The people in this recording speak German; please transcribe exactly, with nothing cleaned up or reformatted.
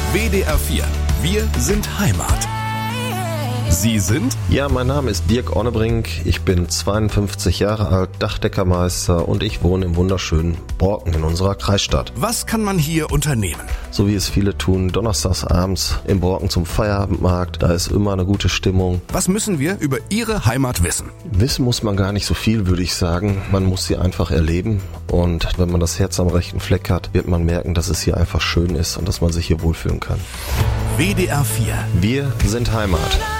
W D R vier. Wir sind Heimat. Sie sind? Ja, mein Name ist Dirk Onnebrink, ich bin zweiundfünfzig Jahre alt, Dachdeckermeister und ich wohne im wunderschönen Borken in unserer Kreisstadt. Was kann man hier unternehmen? So wie es viele tun, donnerstags abends im Borken zum Feierabendmarkt, da ist immer eine gute Stimmung. Was müssen wir über Ihre Heimat wissen? Wissen muss man gar nicht so viel, würde ich sagen. Man muss sie einfach erleben und wenn man das Herz am rechten Fleck hat, wird man merken, dass es hier einfach schön ist und dass man sich hier wohlfühlen kann. W D R vier. Wir sind Heimat.